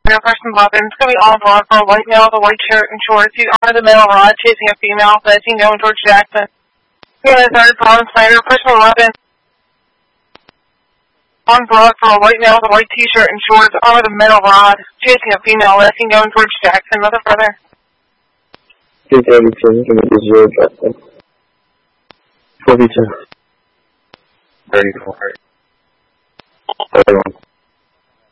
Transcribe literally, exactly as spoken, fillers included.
Your person weapon. It's going to be all black for a white male with a white shirt and shorts. He's armed with a metal rod chasing a female that's seen going towards Jackson. He has a third Paul Snyder, personal weapon. On block for a white male with a white t-shirt and shorts, armed with a metal rod chasing a female that's seen going towards Jackson. Nothing further. two thirty-two, give me the zero Jackson. forty-two. thirty-four. thirty-one.